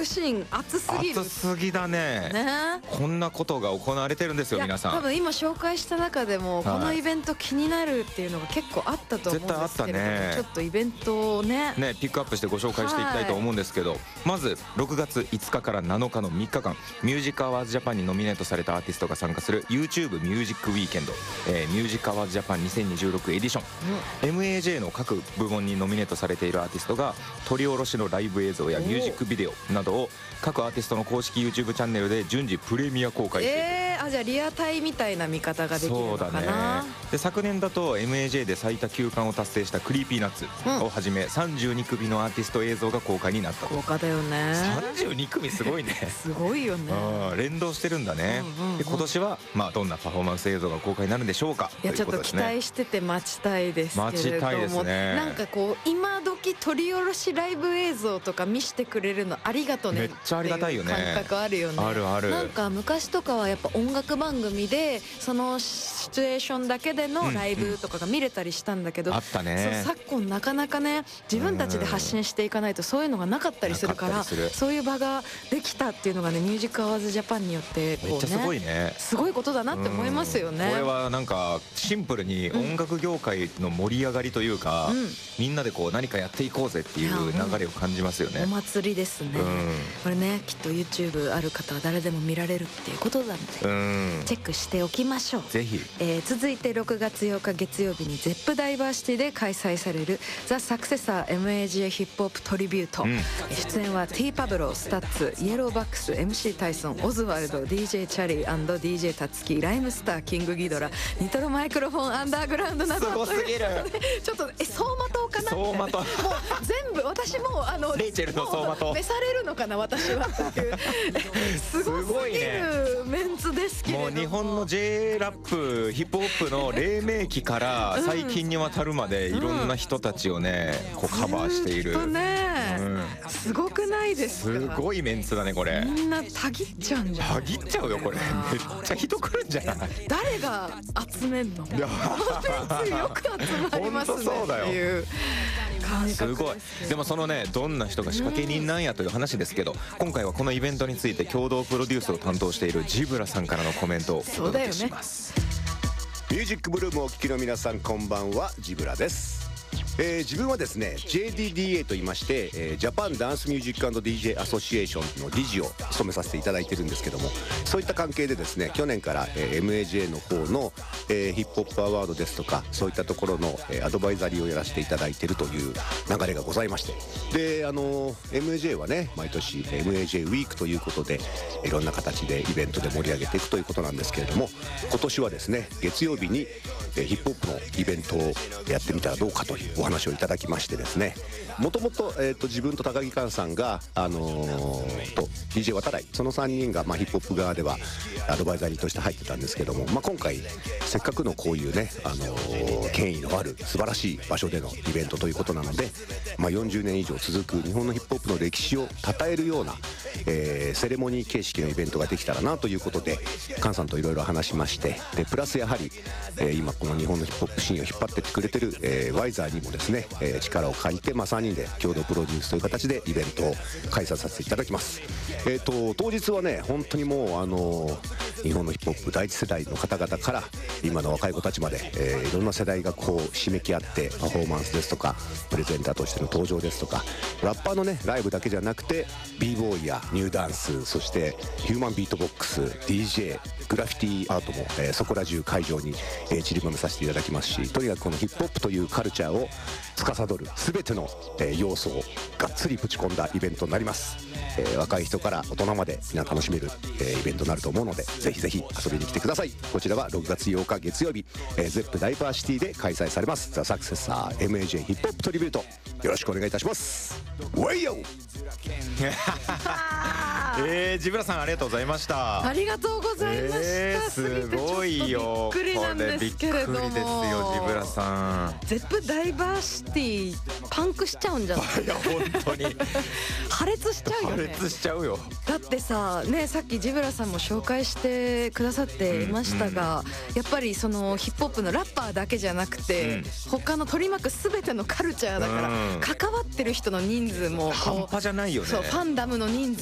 クシーン熱すぎる。 熱すぎだね。こんなことが行われてるんですよ皆さん。 多分今紹介した中でもこのイベント気になるっていうのが結構あったと思うんですけれども、ちょっとイベントをねピックアップしてご紹介していきたいと思うんですけど、まず6月5日から7日の3日間、ミュージックアワーズジャパンにノミネートされたアーティストが参加する YouTube ミュージックウィーケンド、ミュージックアワーズジャパン2026エディション、MAJ の各部門にノミネートされているアーティストが撮り下ろしのライブ映像やミュージックビデオなどを各アーティストの公式 YouTube チャンネルで順次プレミア公開している。 じゃあリアタイみたいな見方ができるのかな。 そうだね。で昨年だと MAJ で最多9冠を達成したクリーピーナッツをはじめ32組のアーティスト映像が公開になったと。 豪華だよね。 32組すごいね。 すごいよね。 連動してるんだね。で今年はどんなパフォーマンス映像が公開になるんでしょうか。 いやちょっと期待してて待ちたいですけれども、 待ちたいですね。 なんかこう今時撮り下ろしライブ映像とか見せてくれるのありがとね。 めっちゃありがたいよね。 感覚あるよね。 あるある。 なんか昔とかはやっぱ音楽番組でそのシチュエーションだけでのライブとかが見れたりしたんだけど、 あったね。 昨今なかなかね自分たちで発信していかないとそういうのがなかったりするから、そういう場ができたっていうのがねミュージックアワーズジャパンによってこうね、めっちゃすごいね。すごいことだなって思いますよね。 これはなんかシンプルに音楽業界の盛り上がりというか、みんなでこう何かやっていこうぜっていう流れを感じますよね。 お祭りですね。これねきっと YouTube ある方は誰でも見られるっていうことなのでチェックしておきましょう。 ぜひ。 続いて6月8日月曜日に ZEP ダイバーシティで開催されるザ・サクセサー MAJ ヒップホップトリビュート、出演は T パブロ、スタッツ、イエローバックス、 MC タイソン、オズワルド、 DJ チャリー &DJ タツキ、ライムスター、キングギドラ、ニトロマイクロフォンアンダーグラウンドなど。 すごすぎる。 ちょっと走馬灯かな。 走馬灯。もう全部私もレイチェルの走馬灯召されるのかな私はっていうすごすぎるメンツですけれども、 もう日本の J ラップヒップホップの黎明期から最近にわたるまでいろんな人たちをねこうカバーしている。 すごくないですか。 すごいメンツだねこれ。 みんなたぎっちゃうんじゃん。 たぎっちゃうよこれ。めっちゃ人来るんじゃない。 誰が集めんの。このメンツよく集まりますねっていう感覚。 すごい。でもそのねどんな人が仕掛け人なんやという話ですけど、今回はこのイベントについて共同プロデュースを担当しているジブラさんからのコメントをお届けします。 ミュージックブルームをお聴きの皆さんこんばんは、ジブラです。自分はですね JDDA と言いまして、ジャパンダンスミュージック&DJ アソシエーションの理事を務めさせていただいてるんですけども、そういった関係でですね去年から、MAJ の方の、ヒップホップアワードですとかそういったところの、アドバイザリーをやらせていただいているという流れがございまして、でMAJ はね毎年 MAJ ウィークということでいろんな形でイベントで盛り上げていくということなんですけれども、今年はですね月曜日に、ヒップホップのイベントをやってみたらどうかというお話をいただきましてですね、もともと自分と高木寛さんがと DJ 渡来、その3人が、ヒップホップ側ではアドバイザリーとして入ってたんですけども、今回せっかくのこういうね、権威のある素晴らしい場所でのイベントということなので、40年以上続く日本のヒップホップの歴史を称えるような、セレモニー形式のイベントができたらなということで菅さんといろいろ話しまして、でプラスやはり、今この日本のヒップホップシーンを引っ張ってってくれてる、ワイザーにもですね、力を借りて、3人で共同プロデュースという形でイベントを開催させていただきます。当日はね本当にもう日本のヒップホップ第一世代の方々から今の若い子たちまで、いろんな世代がこうひしめき合ってパフォーマンスですとかプレゼンターとしての登場ですとか、ラッパーのねライブだけじゃなくて b ボーイやニューダンス、そしてヒューマンビートボックス、 DJ、グラフィティアートも、そこら中会場に、散りばめさせていただきますし、とにかくこのヒップホップというカルチャーを司る全ての、要素をがっつりぶち込んだイベントになります。若い人から大人までみんな楽しめる、イベントになると思うのでぜひぜひ遊びに来てください。こちらは6月8日月曜日、ZEP ダイバーシティで開催されますザ・サクセサー MAJ ヒップホップトリビュート、よろしくお願いいたします。ウェイヨジブラさんありがとうございました。 ありがとうございました。 すごいよ。 びっくりなんですけれども、 これびっくりですよジブラさん。 ZEP ダイバーシティパンクしちゃうんじゃない。 いや本当に破裂しちゃうよね。 破裂しちゃうよ。 だってさね、さっきジブラさんも紹介してくださっていましたが、やっぱりそのヒップホップのラッパーだけじゃなくて、他の取り巻く全てのカルチャーだから、関わってる人の人数も半端じゃないよね。 そうファンダムの人数